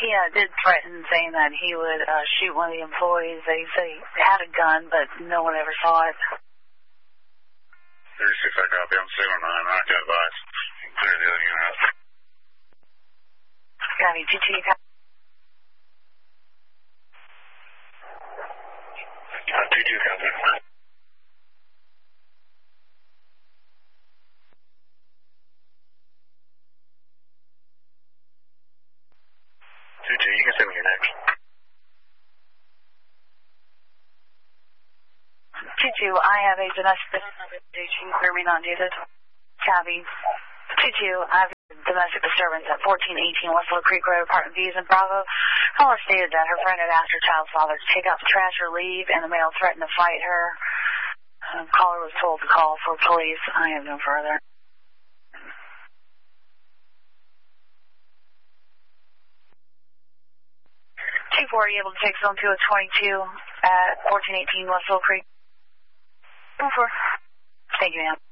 did threaten, saying that he would shoot one of the employees. They say he had a gun, but no one ever saw it. 36, I copy. I'm 709. I got advice. Clear the other unit. Copy. 22, copy. 22, copy. 22, you can send me your next. 22, I have a domestic not needed. Copy. 22, I have a domestic disturbance at 1418 West Little Creek Road, Apartment V's in Bravo. Caller stated that her friend had asked her child's father to take out the trash or leave, and the male threatened to fight her. Caller was told to call for police. I have no further. 2-4, are you able to take zone 2 at 22 at 1418 West Little Creek? 4. Thank you, ma'am.